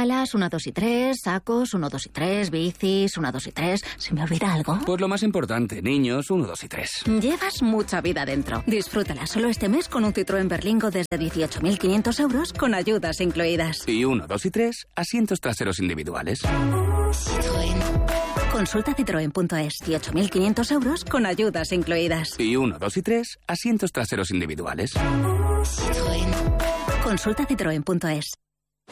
Bengalas, 1, 2 y 3. Sacos, 1, 2 y 3. Bicis, 1, 2 y 3. ¿Se me olvida algo? Pues lo más importante, niños, 1, 2 y 3. Llevas mucha vida dentro. Disfrútala solo este mes con un Citroën Berlingo desde 18.500 euros con ayudas incluidas. Y 1, 2 y 3, asientos traseros individuales. Citroën. Consulta citroen.es. 18.500 euros con ayudas incluidas. Y 1, 2 y 3, asientos traseros individuales. Citroën. Consulta citroen.es.